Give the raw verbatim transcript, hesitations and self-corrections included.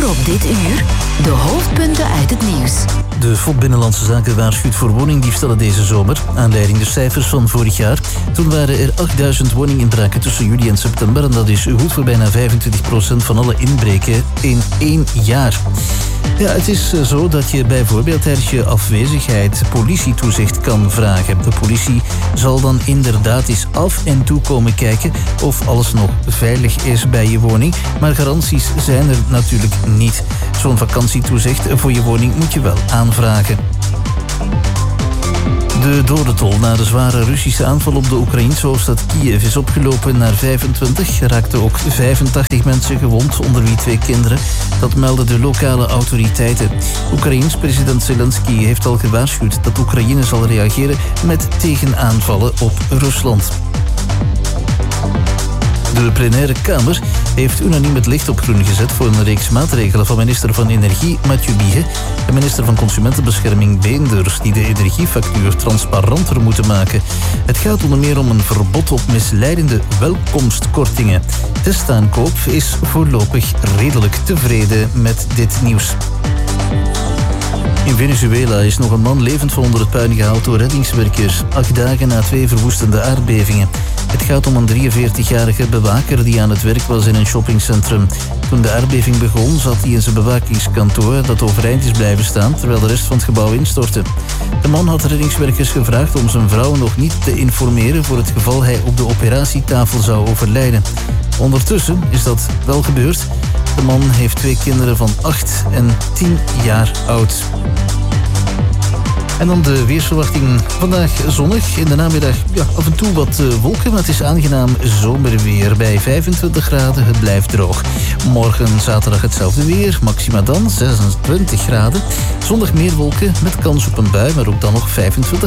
Voor op dit uur de hoofdpunten uit het nieuws. De F O D Binnenlandse Zaken waarschuwt voor woningdiefstallen deze zomer. Aanleiding de cijfers van vorig jaar. Toen waren er achtduizend woninginbraken tussen juli en september. En dat is goed voor bijna vijfentwintig procent van alle inbreken in één jaar. Ja, het is zo dat je bijvoorbeeld tijdens je afwezigheid politietoezicht kan vragen. De politie zal dan inderdaad eens af en toe komen kijken of alles nog veilig is bij je woning. Maar garanties zijn er natuurlijk niet. Zo'n vakantietoezicht voor je woning moet je wel aanvragen. De dodentol na de zware Russische aanval op de Oekraïense hoofdstad Kiev is opgelopen naar vijfentwintig. Er raakten ook vijfentachtig mensen gewond, onder wie twee kinderen. Dat melden de lokale autoriteiten. Oekraïens president Zelensky heeft al gewaarschuwd dat Oekraïne zal reageren met tegenaanvallen op Rusland. De plenaire Kamer heeft unaniem het licht op groen gezet voor een reeks maatregelen van minister van Energie Mathieu Bihe en minister van Consumentenbescherming Beenders, die de energiefactuur transparanter moeten maken. Het gaat onder meer om een verbod op misleidende welkomstkortingen. Testaankoop is voorlopig redelijk tevreden met dit nieuws. In Venezuela is nog een man levend van onder het puin gehaald door reddingswerkers, acht dagen na twee verwoestende aardbevingen. Het gaat om een drieënveertigjarige bewaker die aan het werk was in een shoppingcentrum. Toen de aardbeving begon, zat hij in zijn bewakingskantoor dat overeind is blijven staan terwijl de rest van het gebouw instortte. De man had reddingswerkers gevraagd om zijn vrouw nog niet te informeren voor het geval hij op de operatietafel zou overlijden. Ondertussen is dat wel gebeurd. De man heeft twee kinderen van acht en tien jaar oud. En dan de weersverwachting. Vandaag zonnig, in de namiddag ja, af en toe wat uh, wolken, maar het is aangenaam zomerweer bij vijfentwintig graden. Het blijft droog. Morgen zaterdag hetzelfde weer, maxima dan zesentwintig graden. Zondag meer wolken met kans op een bui, maar ook dan nog vijfentwintig